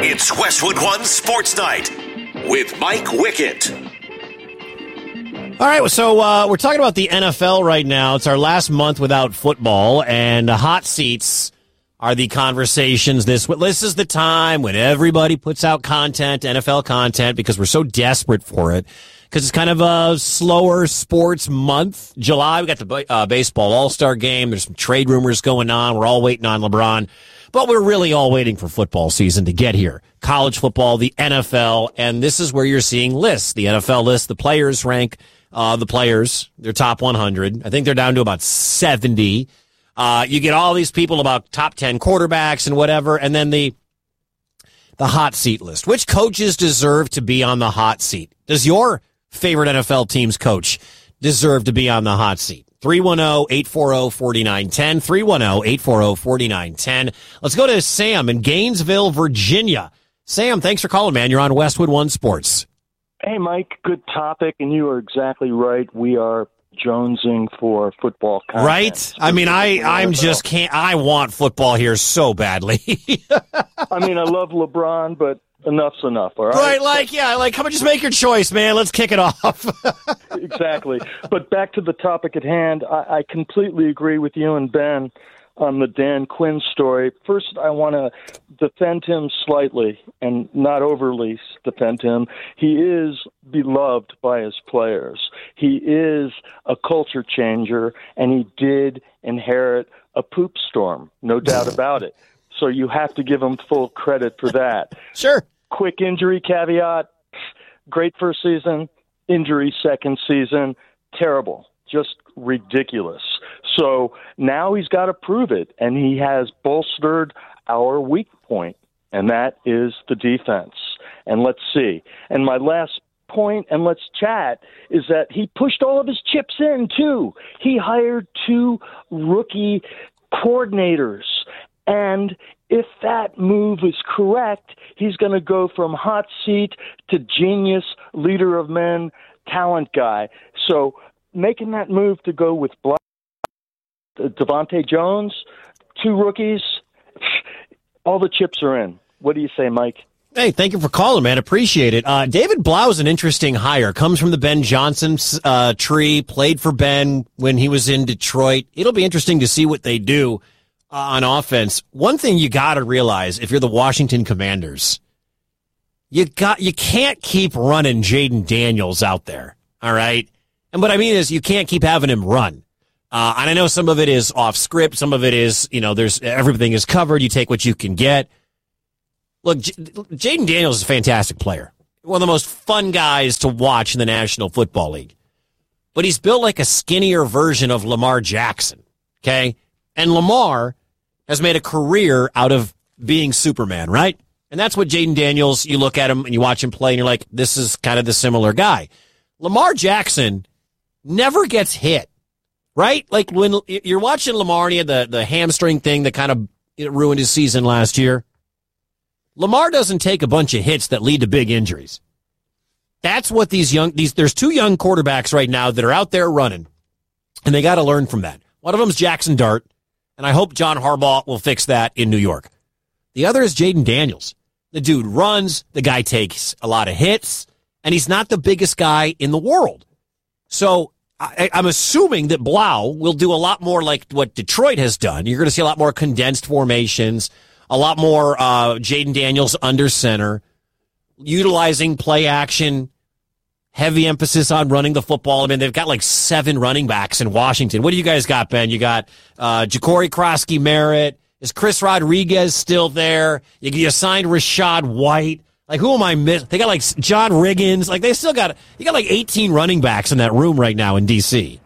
It's Westwood One Sports Night with Mike Wickett. All right, so we're talking about the NFL right now. It's our last month without football, and the hot seats are the conversations. This is the time when everybody puts out content, NFL content, because we're so desperate for it, because it's kind of a slower sports month. July, we got the baseball all-star game. There's some trade rumors going on. We're all waiting on LeBron. But we're really all waiting for football season to get here. College football, the NFL, and this is where you're seeing lists. The NFL list, the players rank the players, their top 100. I think they're down to about 70. You get all these people about top 10 quarterbacks and whatever, and then the hot seat list. Which coaches deserve to be on the hot seat? Does your favorite NFL team's coach deserve to be on the hot seat? 310-840-4910, 310-840-4910. Let's go to Sam in Gainesville, Virginia. Sam, thanks for calling, man. You're on Westwood One Sports. Hey, Mike, good topic, and you are exactly right. We are jonesing for football content. Right? I mean, I'm just can't. I want football here so badly. I mean, I love LeBron, but enough's enough, all Right, right? come on, just make your choice, man. Let's kick it off. Exactly. But back to the topic at hand, I completely agree with you and Ben on the Dan Quinn story. First, I want to defend him slightly and not overly defend him. He is beloved by his players. He is a culture changer, and he did inherit a poop storm, no doubt about it. So you have to give him full credit for that. Sure. Quick injury caveat, great first season, injury second season, terrible, just ridiculous. So now he's got to prove it, and he has bolstered our weak point, and that is the defense. And let's see. And my last point, and let's chat, is that he pushed all of his chips in, too. He hired 2 rookie coordinators, and if that move is correct, he's going to go from hot seat to genius, leader of men, talent guy. So making that move to go with Devontae Jones, 2 rookies, all the chips are in. What do you say, Mike? Hey, thank you for calling, man. Appreciate it. David Blau is an interesting hire. Comes from the Ben Johnson tree, played for Ben when he was in Detroit. It'll be interesting to see what they do on offense. One thing you got to realize if you're the Washington Commanders, you can't keep running Jaden Daniels out there. All right. And what I mean is you can't keep having him run. And I know some of it is off script. Some of it is, there's everything is covered. You take what you can get. Look, Jaden Daniels is a fantastic player. One of the most fun guys to watch in the National Football League. But he's built like a skinnier version of Lamar Jackson. Okay. And Lamar has made a career out of being Superman, right? And that's what Jaden Daniels, you look at him and you watch him play and you're like, this is kind of the similar guy. Lamar Jackson never gets hit, right? Like when you're watching Lamar and he had the hamstring thing that kind of ruined his season last year. Lamar doesn't take a bunch of hits that lead to big injuries. That's what there's 2 young quarterbacks right now that are out there running, and they got to learn from that. One of them is Jackson Dart, and I hope John Harbaugh will fix that in New York. The other is Jaden Daniels. The dude runs, the guy takes a lot of hits, and he's not the biggest guy in the world. So I'm assuming that Blau will do a lot more like what Detroit has done. You're going to see a lot more condensed formations, a lot more Jaden Daniels under center, utilizing play action, heavy emphasis on running the football. I mean, they've got like 7 running backs in Washington. What do you guys got, Ben? You got Ja'Cory Krosky-Merritt. Is Chris Rodriguez still there? You signed Rachaad White. Like, who am I missing? They got like John Riggins. Like, you got like 18 running backs in that room right now in D.C.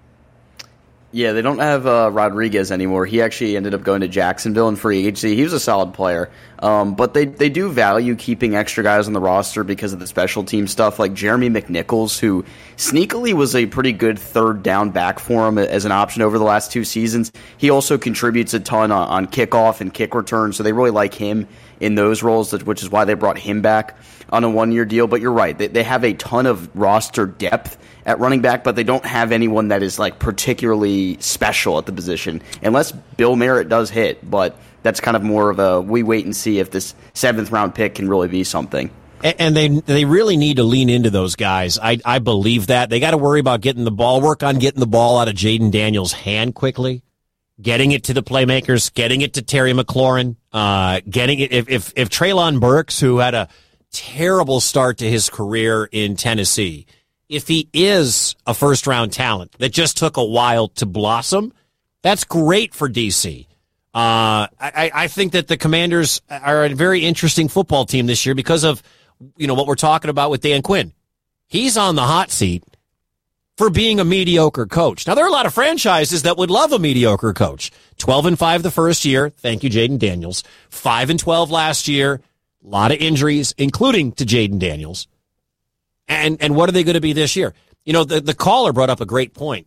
Yeah, they don't have Rodriguez anymore. He actually ended up going to Jacksonville in free agency. He was a solid player. But they do value keeping extra guys on the roster because of the special team stuff, like Jeremy McNichols, who sneakily was a pretty good third down back for him as an option over the last 2 seasons. He also contributes a ton on kickoff and kick return, so they really like him in those roles, which is why they brought him back on a 1-year deal. But you're right, they have a ton of roster depth at running back, but they don't have anyone that is like particularly special at the position, unless Bill Merritt does hit. But that's kind of more of a we wait and see if this 7th round pick can really be something. And they really need to lean into those guys. I believe that. They got to worry about work on getting the ball out of Jaden Daniels' hand quickly, getting it to the playmakers, getting it to Terry McLaurin, getting it. If Treylon Burks, who had a terrible start to his career in Tennessee, if he is a first-round talent that just took a while to blossom, that's great for DC. I think that the Commanders are a very interesting football team this year because of what we're talking about with Dan Quinn. He's on the hot seat for being a mediocre coach. Now, there are a lot of franchises that would love a mediocre coach. 12-5 the first year. Thank you, Jaden Daniels. 5-12 last year. A lot of injuries, including to Jaden Daniels. And what are they going to be this year? The caller brought up a great point.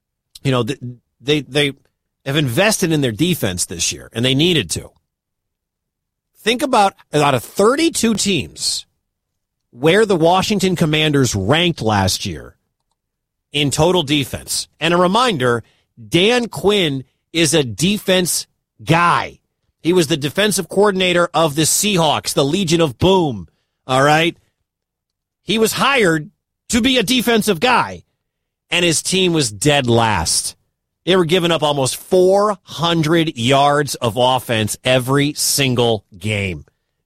They have invested in their defense this year, and they needed to. Think about out of 32 teams where the Washington Commanders ranked last year in total defense. And a reminder, Dan Quinn is a defense guy. He was the defensive coordinator of the Seahawks, the Legion of Boom. All right? He was hired to be a defensive guy, and his team was dead last. They were giving up almost 400 yards of offense every single game.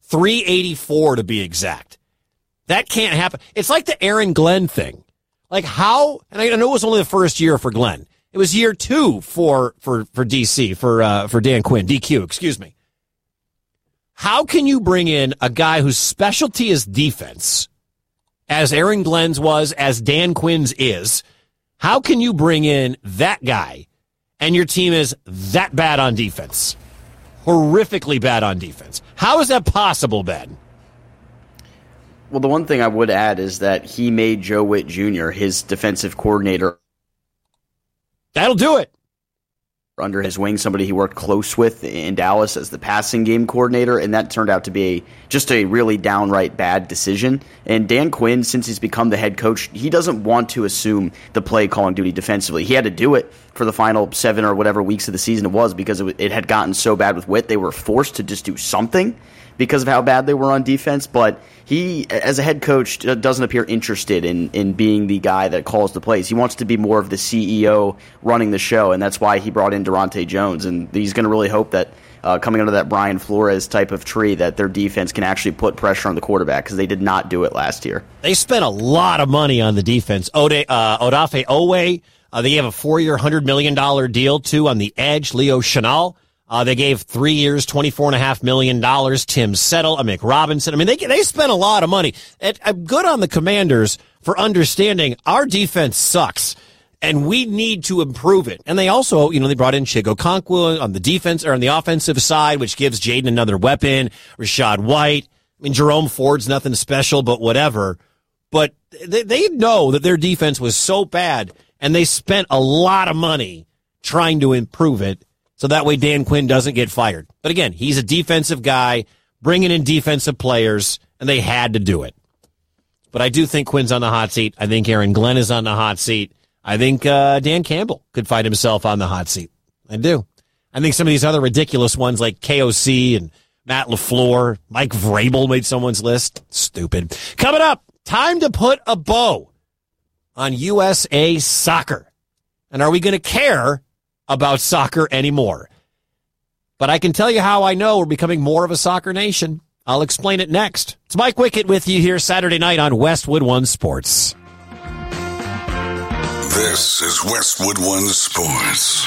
384 to be exact. That can't happen. It's like the Aaron Glenn thing. Like how, and I know it was only the first year for Glenn. It was year 2 for DC, for Dan Quinn, DQ, excuse me. How can you bring in a guy whose specialty is defense, as Aaron Glenn's was, as Dan Quinn's is? How can you bring in that guy and your team is that bad on defense? Horrifically bad on defense. How is that possible, Ben? Well, the one thing I would add is that he made Joe Witt Jr. his defensive coordinator. That'll do it. Under his wing, somebody he worked close with in Dallas as the passing game coordinator, and that turned out to be just a really downright bad decision. And Dan Quinn, since he's become the head coach, he doesn't want to assume the play calling duty defensively. He had to do it for the final 7 or whatever weeks of the season it was because it had gotten so bad with Witt. They were forced to just do something because of how bad they were on defense, but he, as a head coach, doesn't appear interested in being the guy that calls the plays. He wants to be more of the CEO running the show, and that's why he brought in Durante Jones, and he's going to really hope that coming under that Brian Flores type of tree that their defense can actually put pressure on the quarterback because they did not do it last year. They spent a lot of money on the defense. Odafe Owe, they have a 4-year, $100 million deal, too, on the edge, Leo Chenal. They gave 3 years, $24.5 million. Tim Settle, Mick Robinson. I mean, they spent a lot of money. I'm good on the Commanders for understanding our defense sucks, and we need to improve it. And they also, they brought in Chigo Okonkwo on the defense or on the offensive side, which gives Jaden another weapon. Rashad White. I mean, Jerome Ford's nothing special, but whatever. But they know that their defense was so bad, and they spent a lot of money trying to improve it. So that way Dan Quinn doesn't get fired. But again, he's a defensive guy, bringing in defensive players, and they had to do it. But I do think Quinn's on the hot seat. I think Aaron Glenn is on the hot seat. I think Dan Campbell could find himself on the hot seat. I do. I think some of these other ridiculous ones like KOC and Matt LaFleur, Mike Vrabel made someone's list. Stupid. Coming up, time to put a bow on USA Soccer. And are we going to care about soccer anymore? But I can tell you how I know we're becoming more of a soccer nation. I'll explain it next. It's Mike Wickett with you here Saturday night on Westwood One Sports. This is Westwood One Sports.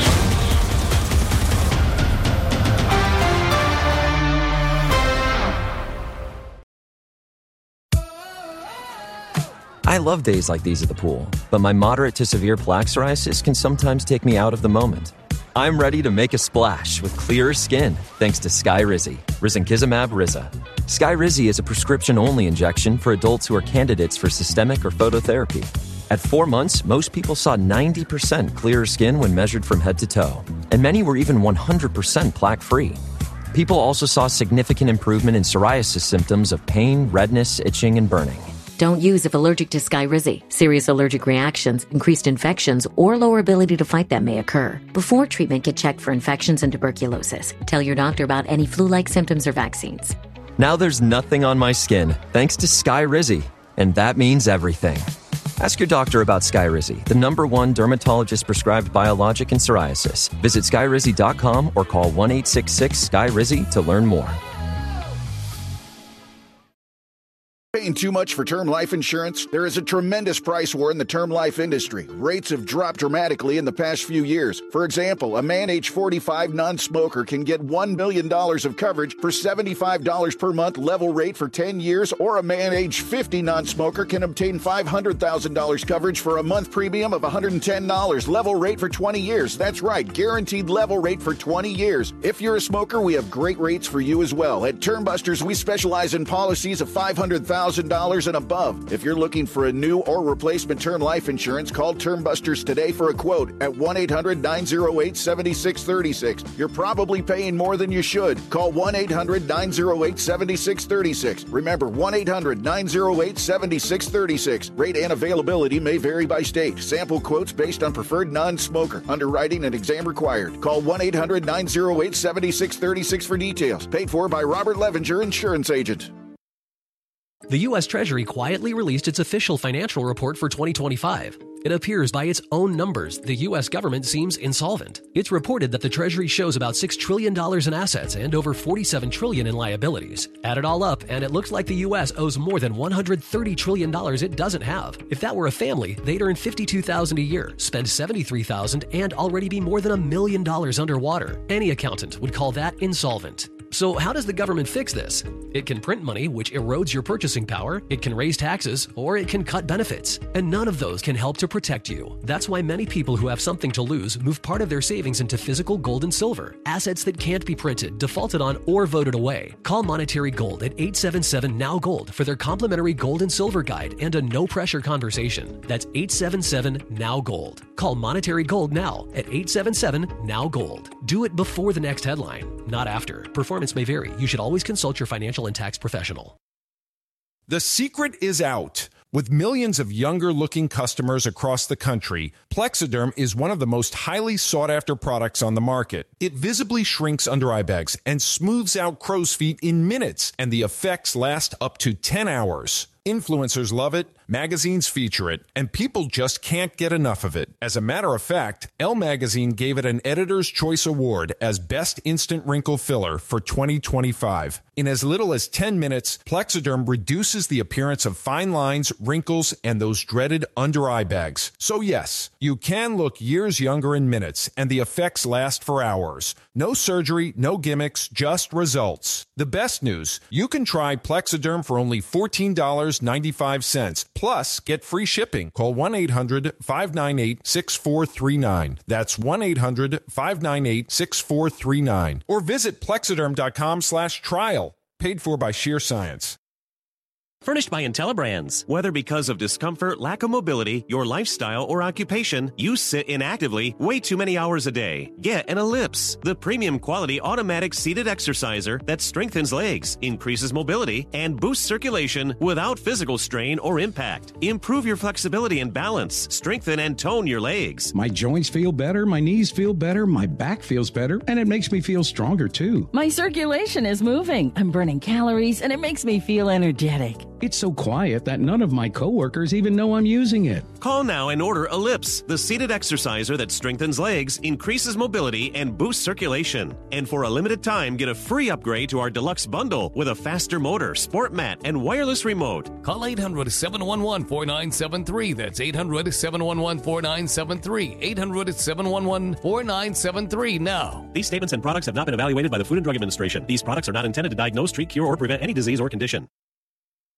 I love days like these at the pool, but my moderate to severe plaque psoriasis can sometimes take me out of the moment. I'm ready to make a splash with clearer skin thanks to Skyrizi, risankizumab Riza. Skyrizi is a prescription-only injection for adults who are candidates for systemic or phototherapy. At 4 months, most people saw 90% clearer skin when measured from head to toe, and many were even 100% plaque-free. People also saw significant improvement in psoriasis symptoms of pain, redness, itching, and burning. Don't use if allergic to Skyrizi. Serious allergic reactions, increased infections, or lower ability to fight them may occur. Before treatment, get checked for infections and tuberculosis. Tell your doctor about any flu-like symptoms or vaccines. Now there's nothing on my skin thanks to Skyrizi, and that means everything. Ask your doctor about Skyrizi, the #1 dermatologist-prescribed biologic in psoriasis. Visit Skyrizi.com or call 1-866-SKYRIZI to learn more. Paying too much for term life insurance? There is a tremendous price war in the term life industry. Rates have dropped dramatically in the past few years. For example, a man age 45 non-smoker can get $1 million of coverage for $75 per month level rate for 10 years, or a man age 50 non-smoker can obtain $500,000 coverage for a month premium of $110 level rate for 20 years. That's right, guaranteed level rate for 20 years. If you're a smoker, we have great rates for you as well. At Termbusters, we specialize in policies of $500,000 and above. If you're looking for a new or replacement term life insurance, call Termbusters today for a quote at 1-800-908-7636. You're probably paying more than you should. Call 1-800-908-7636. Remember, 1-800-908-7636. Rate and availability may vary by state. Sample quotes based on preferred non-smoker. Underwriting and exam required. Call 1-800-908-7636 for details. Paid for by Robert Levenger, insurance agent. The U.S. Treasury quietly released its official financial report for 2025. It appears by its own numbers, the U.S. government seems insolvent. It's reported that the Treasury shows about $6 trillion in assets and over $47 trillion in liabilities. Add it all up, and it looks like the U.S. owes more than $130 trillion it doesn't have. If that were a family, they'd earn $52,000 a year, spend $73,000, and already be more than $1 million underwater. Any accountant would call that insolvent. So how does the government fix this? It can print money, which erodes your purchasing power, it can raise taxes, or it can cut benefits. And none of those can help to protect you. That's why many people who have something to lose move part of their savings into physical gold and silver, assets that can't be printed, defaulted on, or voted away. Call Monetary Gold at 877-NOW-GOLD for their complimentary gold and silver guide and a no-pressure conversation. That's 877-NOW-GOLD. Call Monetary Gold now at 877-NOW-GOLD. Do it before the next headline, not after. Performance may vary. You should always consult your financial and tax professional. The secret is out. With millions of younger-looking customers across the country, Plexiderm is one of the most highly sought-after products on the market. It visibly shrinks under-eye bags and smooths out crow's feet in minutes, and the effects last up to 10 hours. Influencers love it, magazines feature it, and people just can't get enough of it. As a matter of fact, Elle Magazine gave it an Editor's Choice Award as Best Instant Wrinkle Filler for 2025. In as little as 10 minutes, Plexiderm reduces the appearance of fine lines, wrinkles, and those dreaded under-eye bags. So yes, you can look years younger in minutes, and the effects last for hours. No surgery, no gimmicks, just results. The best news, you can try Plexiderm for only $14.95. Plus, get free shipping. Call 1-800-598-6439. That's 1-800-598-6439. Or visit Plexiderm.com/trial. Paid for by Sheer Science. Furnished by IntelliBrands. Whether because of discomfort, lack of mobility, your lifestyle, or occupation, you sit inactively way too many hours a day. Get an Ellipse, the premium quality automatic seated exerciser that strengthens legs, increases mobility, and boosts circulation without physical strain or impact. Improve your flexibility and balance. Strengthen and tone your legs. My joints feel better, my knees feel better, my back feels better, and it makes me feel stronger too. My circulation is moving. I'm burning calories, and it makes me feel energetic. It's so quiet that none of my coworkers even know I'm using it. Call now and order Ellipse, the seated exerciser that strengthens legs, increases mobility, and boosts circulation. And for a limited time, get a free upgrade to our deluxe bundle with a faster motor, sport mat, and wireless remote. Call 800-711-4973. That's 800-711-4973. 800-711-4973 now. These statements and products have not been evaluated by the Food and Drug Administration. These products are not intended to diagnose, treat, cure, or prevent any disease or condition.